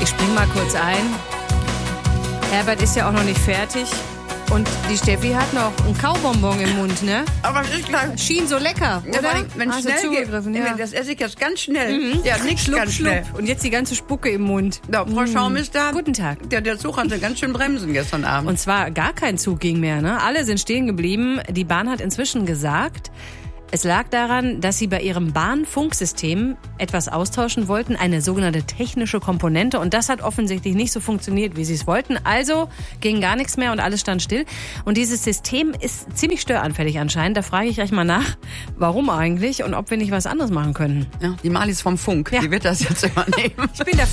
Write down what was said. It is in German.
Ich spring mal kurz ein. Herbert ist ja auch noch nicht fertig. Und die Steffi hat noch einen Kaubonbon im Mund, ne? Aber es ist klar. Schien so lecker, oder? Wenn es schnell geht, ja. das esse ich jetzt ganz schnell. Ja, nichts ganz schnell. Und jetzt die ganze Spucke im Mund. Ja, Frau Schaum ist da. Guten Tag. Der Zug hatte ganz schön bremsen gestern Abend. Und zwar gar kein Zug ging mehr, ne? Alle sind stehen geblieben. Die Bahn hat inzwischen gesagt, es lag daran, dass sie bei ihrem Bahnfunksystem etwas austauschen wollten, eine sogenannte technische Komponente. Und das hat offensichtlich nicht so funktioniert, wie sie es wollten. Also ging gar nichts mehr und alles stand still. Und dieses System ist ziemlich störanfällig anscheinend. Da frage ich gleich mal nach, warum eigentlich und ob wir nicht was anderes machen könnten. Ja, die Malis vom Funk, die wird das jetzt übernehmen. Ich bin der